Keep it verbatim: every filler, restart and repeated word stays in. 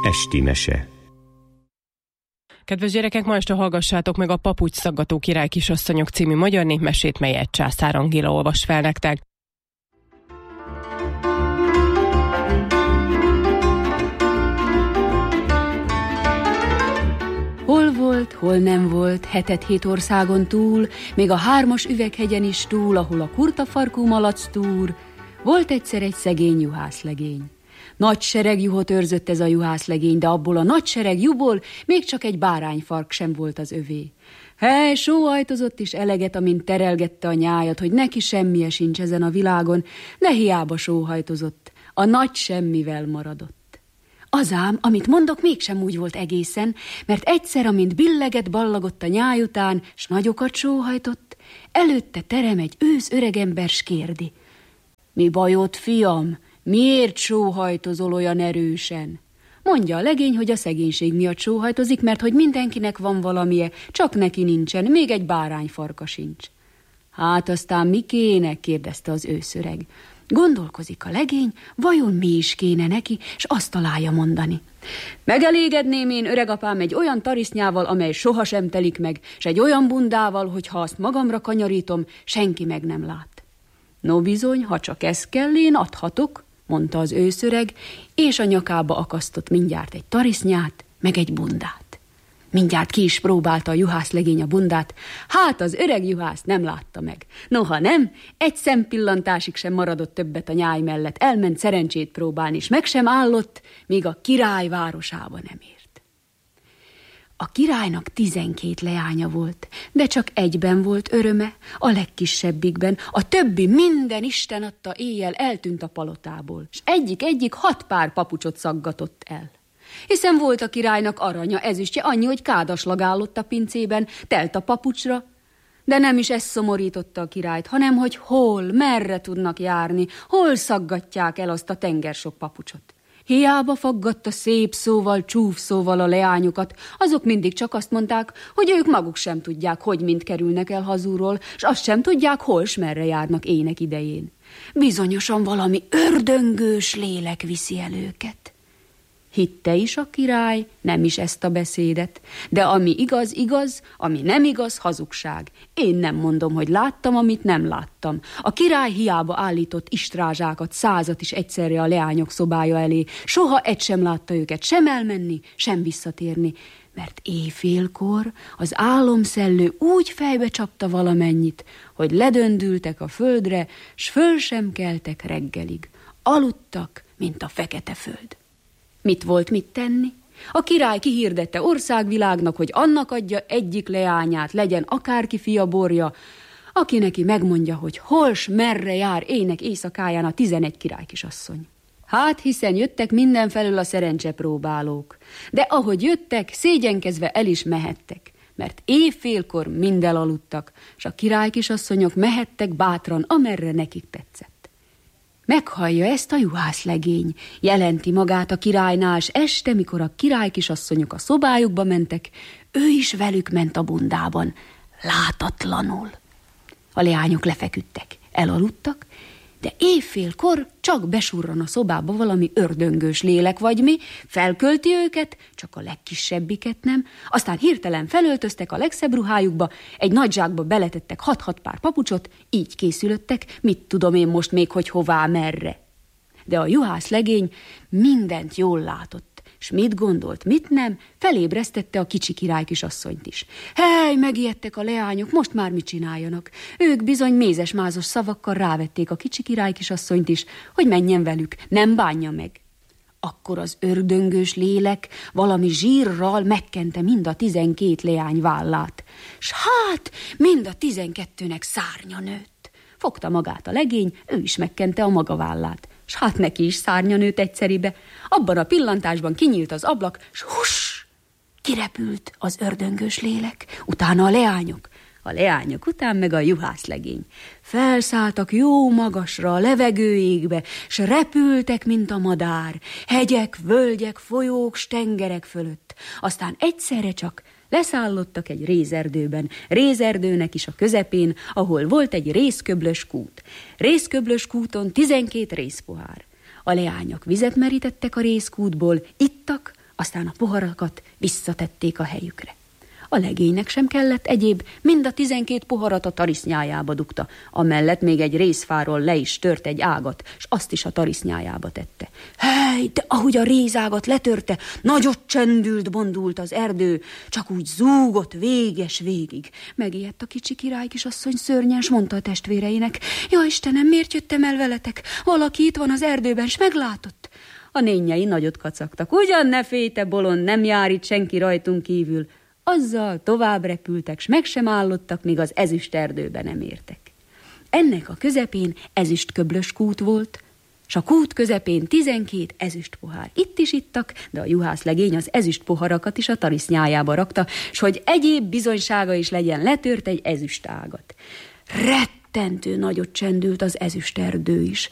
Esti mese. Kedves gyerekek, ma este hallgassátok meg a Papucs-szaggató király kisasszonyok című magyar népmesét, melyet Császár Angéla olvas fel nektek. Hol volt, hol nem volt, hetet-hét országon túl, még a hármas üveghegyen is túl, ahol a kurtafarkú malac túr, volt egyszer egy szegény juhászlegény. Nagy sereg juhot őrzött ez a juhászlegény, de abból a nagy sereg juhból még csak egy bárányfark sem volt az övé. Hely, sóhajtozott is eleget, amint terelgette a nyájat, hogy neki semmije sincs ezen a világon, de hiába sóhajtozott, a nagy semmivel maradott. Az ám, amit mondok, mégsem úgy volt egészen, mert egyszer, amint billeget ballagott a nyáj után, s nagyokat sóhajtott, előtte terem egy ősz öregember, s kérdi: mi bajod, fiam? Miért sóhajtozol olyan erősen? Mondja a legény, hogy a szegénység miatt sóhajtozik, mert hogy mindenkinek van valamije, csak neki nincsen, még egy bárányfarka sincs. Hát aztán mi kéne? Kérdezte az őszöreg. Gondolkozik a legény, vajon mi is kéne neki, s azt találja mondani: megelégedném én, öregapám, egy olyan tarisznyával, amely sohasem telik meg, s egy olyan bundával, hogy ha azt magamra kanyarítom, senki meg nem lát. No bizony, ha csak ez kell, én adhatok, mondta az őszöreg, és a nyakába akasztott mindjárt egy tarisznyát, meg egy bundát. Mindjárt ki is próbálta a juhászlegény a bundát, hát az öreg juhász nem látta meg. Noha nem, egy szempillantásig sem maradott többet a nyáj mellett, elment szerencsét próbálni, és meg sem állott, míg a király városába nem ért. A királynak tizenkét leánya volt, de csak egyben volt öröme, a legkisebbikben, a többi minden Isten adta éjjel eltűnt a palotából, és egyik-egyik hat pár papucsot szaggatott el. Hiszen volt a királynak aranya, ezüstje annyi, hogy kádaslag állott a pincében, telt a papucsra, de nem is ez szomorította a királyt, hanem hogy hol, merre tudnak járni, hol szaggatják el azt a tengersok papucsot. Hiába faggatta szép szóval, csúf szóval a leányokat, azok mindig csak azt mondták, hogy ők maguk sem tudják, hogy mind kerülnek el hazúról, s azt sem tudják, hol s merre járnak ének idején. Bizonyosan valami ördöngős lélek viszi el őket. Hitte is a király, nem is ezt a beszédet, de ami igaz, igaz, ami nem igaz, hazugság. Én nem mondom, hogy láttam, amit nem láttam. A király hiába állított istrázsákat, százat is egyszerre a leányok szobája elé. Soha egy sem látta őket sem elmenni, sem visszatérni, mert éjfélkor az álomszellő úgy fejbe csapta valamennyit, hogy ledöndültek a földre, s föl sem keltek reggelig. Aludtak, mint a fekete föld. Mit volt mit tenni? A király kihirdette országvilágnak, hogy annak adja egyik leányát, legyen akárki fia borja, aki neki megmondja, hogy hol s merre jár ének éjszakáján a tizenegy királykisasszony. Hát hiszen jöttek mindenfelől a szerencsepróbálók, de ahogy jöttek, szégyenkezve el is mehettek, mert éjfélkor mind elaludtak, s a királykisasszonyok mehettek bátran, amerre nekik tetszett. Meghallja ezt a juhászlegény, jelenti magát a királynál, s este, mikor a királykisasszonyok a szobájukba mentek, ő is velük ment a bundában, látatlanul. A leányok lefeküdtek, elaludtak, de éjfélkor csak besurran a szobába valami ördöngős lélek vagy mi, felkölti őket, csak a legkisebbiket nem, aztán hirtelen felöltöztek a legszebb ruhájukba, egy nagy zsákba beletettek hat-hat pár papucsot, így készülöttek, mit tudom én most még, hogy hová, merre. De a juhászlegény mindent jól látott, s mit gondolt, mit nem, felébresztette a kicsi királykisasszonyt is. Hely, megijedtek a leányok, most már mit csináljanak? Ők bizony mézes-mázos szavakkal rávették a kicsi királykisasszonyt is, hogy menjen velük, nem bánja meg. Akkor az ördöngős lélek valami zsírral megkente mind a tizenkét leány vállát, s hát mind a tizenkettőnek szárnya nőtt. Fogta magát a legény, ő is megkente a maga vállát, s hát neki is szárnya nőtt egyszeribe. Abban a pillantásban kinyílt az ablak, s huss, kirepült az ördöngős lélek, utána a leányok, a leányok után meg a juhászlegény. Felszálltak jó magasra a levegőégbe, s repültek, mint a madár, hegyek, völgyek, folyók, s tengerek fölött. Aztán egyszerre csak leszállottak egy rézerdőben, rézerdőnek is a közepén, ahol volt egy rézköblös kút. Rézköblös kúton tizenkét rézpohár. A leányok vizet merítettek a rézkútból, ittak, aztán a poharakat visszatették a helyükre. A legénynek sem kellett egyéb, mind a tizenkét poharat a tarisznyájába dugta, amellett még egy rézfáról le is tört egy ágat, s azt is a tarisznyájába tette. Hely, de ahogy a rézágat letörte, nagyot csendült, bondult az erdő, csak úgy zúgott véges végig. Megijedt a kicsi király kisasszony szörnyen, s mondta a testvéreinek: ja Istenem, miért jöttem el veletek? Valaki itt van az erdőben, s meglátott. A nénjei nagyot kacagtak. Ugyan ne félj, te bolond, nem jár itt senki rajtunk kívül. Azzal tovább repültek, s meg sem állottak, míg az ezüsterdőbe nem értek. Ennek a közepén ezüstköblös kút volt, s a kút közepén tizenkét ezüst pohár. Itt is ittak, de a juhászlegény az ezüst poharakat is a tarisznyájába rakta, s hogy egyéb bizonysága is legyen, letört egy ezüst ágat. Rettentő nagyot csendült az ezüsterdő is.